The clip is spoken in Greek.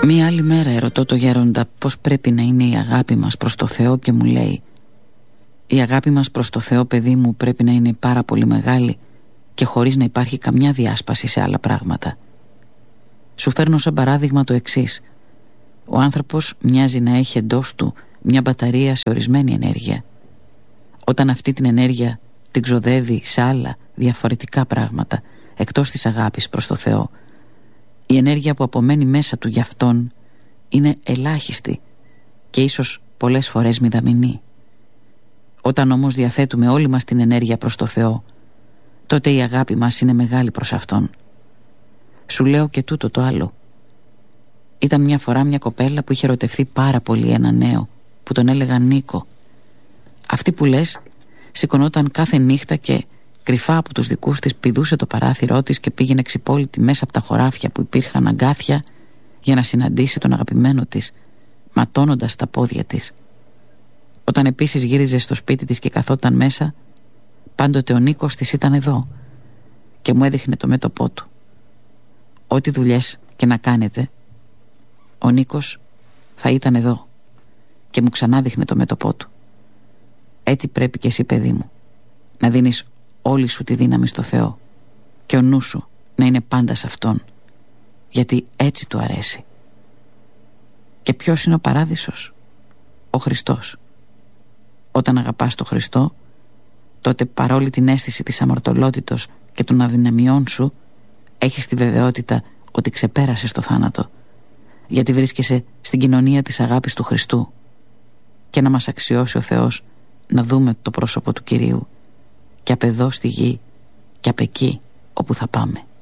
Μία άλλη μέρα ερωτώ το γέροντα πώς πρέπει να είναι η αγάπη μας προς το Θεό και μου λέει: η αγάπη μας προς το Θεό, παιδί μου, πρέπει να είναι πάρα πολύ μεγάλη και χωρίς να υπάρχει καμιά διάσπαση σε άλλα πράγματα. Σου φέρνω σαν παράδειγμα το εξής: ο άνθρωπος μοιάζει να έχει εντός του μια μπαταρία σε ορισμένη ενέργεια. Όταν αυτή την ενέργεια την ξοδεύει σε άλλα διαφορετικά πράγματα εκτός της αγάπης προς το Θεό, η ενέργεια που απομένει μέσα του για αυτόν είναι ελάχιστη και ίσως πολλές φορές μηδαμινή. Όταν όμως διαθέτουμε όλη μας την ενέργεια προς το Θεό, τότε η αγάπη μας είναι μεγάλη προς Αυτόν. Σου λέω και τούτο το άλλο. Ήταν μια φορά μια κοπέλα που είχε ερωτευθεί πάρα πολύ ένα νέο που τον έλεγαν Νίκο. Αυτή που λες σηκωνόταν κάθε νύχτα και κρυφά από τους δικούς της πηδούσε το παράθυρό της και πήγαινε ξυπόλυτη μέσα από τα χωράφια που υπήρχαν αγκάθια για να συναντήσει τον αγαπημένο της, ματώνοντας τα πόδια της. Όταν επίσης γύριζε στο σπίτι της και καθόταν μέσα, πάντοτε ο Νίκος της ήταν εδώ και μου έδειχνε το μέτωπό του. Ό,τι δουλειές και να κάνετε, ο Νίκος θα ήταν εδώ και μου ξανάδειχνε το μέτωπό του. Έτσι πρέπει και εσύ, παιδί μου, να δίνεις όλη σου τη δύναμη στο Θεό και ο νους σου να είναι πάντα σε Αυτόν, γιατί έτσι του αρέσει. Και ποιος είναι ο παράδεισος? Ο Χριστός. Όταν αγαπάς τον Χριστό, τότε παρόλη την αίσθηση της αμαρτωλότητος και των αδυναμιών σου, έχεις τη βεβαιότητα ότι ξεπέρασες το θάνατο, γιατί βρίσκεσαι στην κοινωνία της αγάπης του Χριστού, και να μας αξιώσει ο Θεός να δούμε το πρόσωπο του Κυρίου και απ' εδώ στη γη και απ' εκεί όπου θα πάμε.